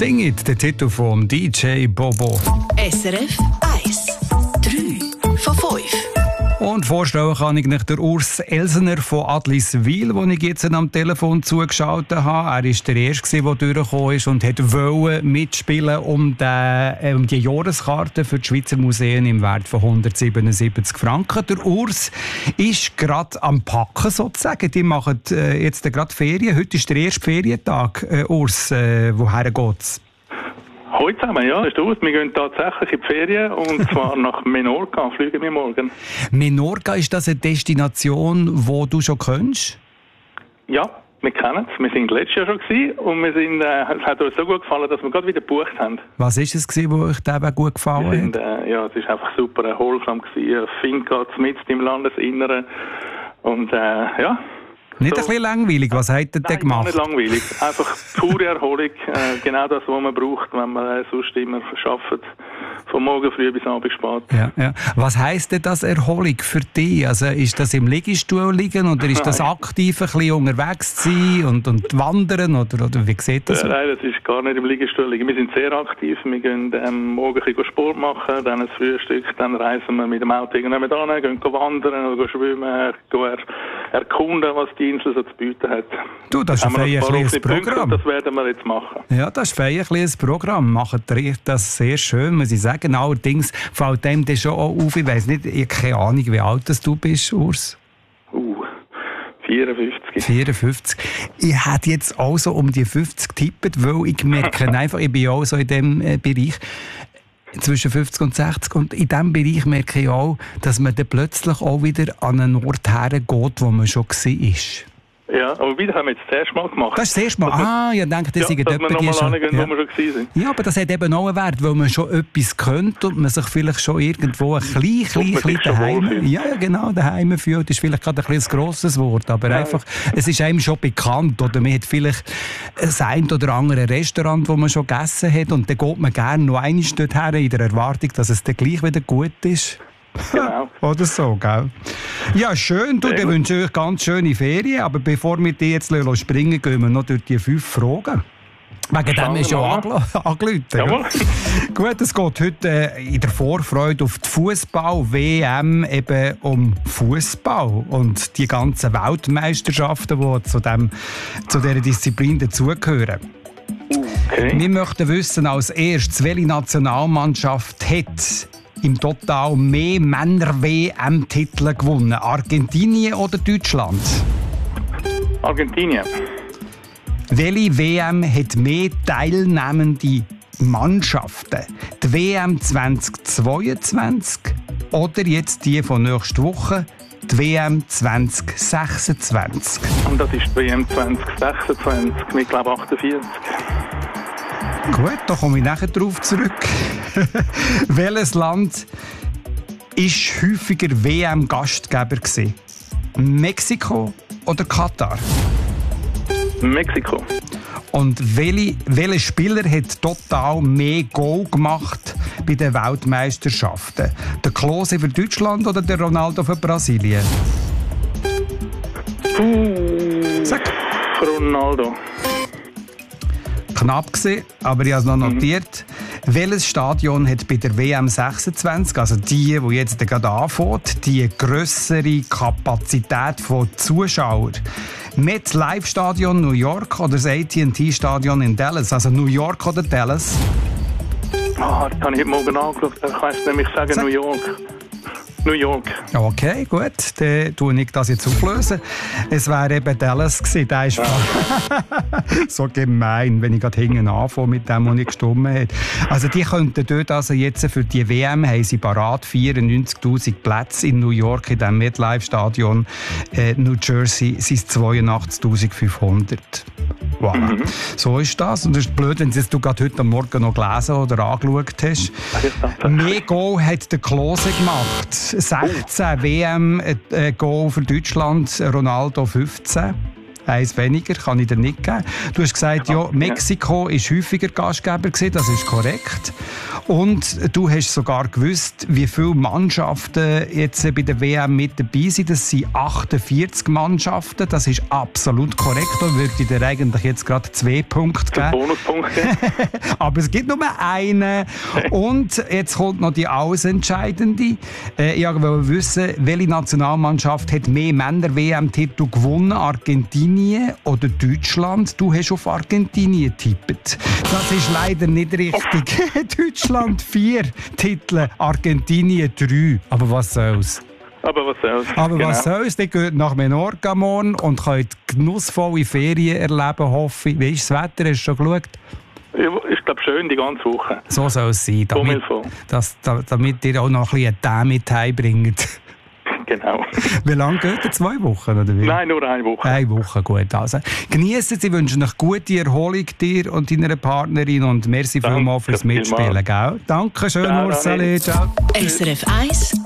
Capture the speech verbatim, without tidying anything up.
Swing It, der Titel von D J Bobo. S R F eins. drei von fünf. Und vorstellen kann ich nicht der Urs Elsener von Adliswil, den ich jetzt am Telefon zugeschaltet habe. Er war der Erste, der durchgekommen ist und wollte mitspielen um die, äh, um die Jahreskarte für die Schweizer Museen im Wert von hundertsiebenundsiebzig Franken. Der Urs ist gerade am Packen sozusagen. Die machen äh, jetzt gerade Ferien. Heute ist der erste Ferientag. Äh, Urs, äh, woher geht's? Heute zusammen, ja, das ist aus. Wir gehen tatsächlich in die Ferien und zwar nach Menorca, fliegen wir morgen. Menorca, ist das eine Destination, die du schon kennst? Ja, wir kennen es. Wir sind letztes Jahr schon gewesen und wir sind, äh, es hat uns so gut gefallen, dass wir gerade wieder gebucht haben. Was war es, was euch dabei gut gefallen wir sind, hat? Äh, ja, es war einfach super erholsam gewesen. Eine Finca mitten im Landesinneren und äh, ja. Nicht so. ein bisschen langweilig, was hat er denn gemacht? Nicht langweilig, einfach pure Erholung, äh, genau das, was man braucht, wenn man äh, sonst immer arbeitet, von morgen früh bis abends spät. Ja, ja. Was heisst denn das Erholung für dich? Also ist das im Liegestuhl liegen oder ist das aktiv ein bisschen unterwegs sein und, und wandern oder, oder wie sieht das? Äh, nein, das ist gar nicht im Liegestuhl liegen. Wir sind sehr aktiv, wir gehen ähm, morgen ein bisschen Sport machen, dann ein Frühstück, dann reisen wir mit dem Auto irgendwann hin, gehen wandern oder schwimmen, gehen er, erkunden, was die Insel so zu bieten hat. Du, das ist ein feierliches Programm. Das werden wir jetzt machen. Ja, das ist ein feierliches Programm. Macht das sehr schön, muss ich sagen. Allerdings fällt dem das schon auch auf. Ich weiss nicht, ich habe keine Ahnung, wie alt du bist, Urs. Uh, vierundfünfzig. vierundfünfzig. Ich hätte jetzt auch so um die fünfzig getippt, weil ich merke einfach, ich bin ja auch so in diesem äh, Bereich, zwischen fünfzig und sechzig. Und in diesem Bereich merke ich auch, dass man dann plötzlich auch wieder an einen Ort hergeht, wo man schon war. Ja, aber wieder haben wir jetzt das erste Mal gemacht. Das ist das erste Mal? Ah, ich denke, das ja, ist dass wir nochmal schon... hingehen, Ja. wo wir schon gewesen sind. Ja, aber das hat eben auch einen Wert, weil man schon etwas könnte und man sich vielleicht schon irgendwo ein klein, klein, klein daheim... Ja, genau, daheim fühlt. Das ist vielleicht gerade ein, ein grosses Wort, aber ja. einfach, es ist einem schon bekannt. Oder man hat vielleicht ein oder andere Restaurant, wo man schon gegessen hat und dann geht man gerne noch einmal dorthin in der Erwartung, dass es dann gleich wieder gut ist. Genau. Oder so, gell? Ja, schön. Du, dann wünsche ich euch ganz schöne Ferien. Aber bevor wir die jetzt springen, gehen wir noch durch die fünf Fragen. Wegen dem ist ja angerufen. Jawohl. Gut, es geht heute äh, in der Vorfreude auf die Fußball-W M eben um Fußball und die ganzen Weltmeisterschaften, die zu, dem, zu dieser Disziplin dazugehören. Okay. Wir möchten wissen als erstes, welche Nationalmannschaft hat im Total mehr Männer-W M-Titel gewonnen? Argentinien oder Deutschland? Argentinien. Welche W M hat mehr teilnehmende Mannschaften? Die W M zwanzig zweiundzwanzig oder jetzt die von nächster Woche, die W M zwanzig sechsundzwanzig? Und das ist die W M zwanzig sechsundzwanzig mit, glaube ich, achtundvierzig. Gut, da komme ich nachher drauf zurück. Welches Land ist häufiger W M-Gastgeber gewesen? Mexiko oder Katar? Mexiko. Und welche, welcher Spieler hat total mehr Goal gemacht bei den Weltmeisterschaften? Der Klose für Deutschland oder der Ronaldo für Brasilien? Uh, Sag. Ronaldo. Knapp gewesen, aber ich habe es noch notiert. Mhm. Welches Stadion hat bei der W M sechsundzwanzig, also die, die jetzt gerade anfängt, die grössere Kapazität von Zuschauern? MetLife Stadion New York oder das A T and T Stadion in Dallas? Also New York oder Dallas? Ah, das habe ich heute Morgen angeschaut. Ich weiss nämlich sagen Sag. New York. New York. Okay, gut. Dann tue ich das jetzt auflösen. Es wäre eben Dallas gewesen. Der ist so gemein, wenn ich gerade hinten anfange mit dem, was ich gestimmt habe. Also die könnten dort also jetzt für die W M haben sie parat vierundneunzigtausend Plätze in New York in dem MetLife-Stadion. Äh, New Jersey sind es zweiundachtzigtausendfünfhundert. Voilà. Mhm. So ist das. Und das ist blöd, wenn du es gerade heute Morgen noch gelesen oder angeschaut hast. Mehr Goal hat der Klose gemacht. sechzehn W M-Goal für Deutschland, Ronaldo fünfzehn. Eins weniger, kann ich dir nicht geben. Du hast gesagt, ja, Mexiko ist häufiger Gastgeber gewesen, das ist korrekt. Und du hast sogar gewusst, wie viele Mannschaften jetzt bei der W M mit dabei sind. Das sind achtundvierzig Mannschaften, das ist absolut korrekt. Da würde ich dir eigentlich jetzt gerade zwei Punkte geben. Bonuspunkte. Aber es gibt nur einen. Und jetzt kommt noch die alles Entscheidende. Äh, ich wollte wissen, welche Nationalmannschaft hat mehr Männer-W M-Titel gewonnen? Argentinien oder Deutschland? Du hast auf Argentinien getippt. Das ist leider nicht richtig. Deutschland vier Titel, Argentinien drei. Aber was soll's? Aber was soll's? Aber genau. was soll's? Die geht nach Menorca morgen und könnt genussvolle Ferien erleben, hoffe ich. Wie ist das Wetter? Hast du schon geschaut? Ich glaube schön die ganze Woche. So soll es sein, damit, dass, damit ihr auch noch ein bisschen Tee mit heimbringt. Genau. Wie lange geht ihr? Zwei Wochen? Oder wie? Nein, nur eine Woche. Eine Woche, gut. Also, genießen Sie, wünschen euch gute Erholung dir und deiner Partnerin und merci vielmals fürs Mitspielen. Gell? Danke schön, Ursula. Ciao. S R F eins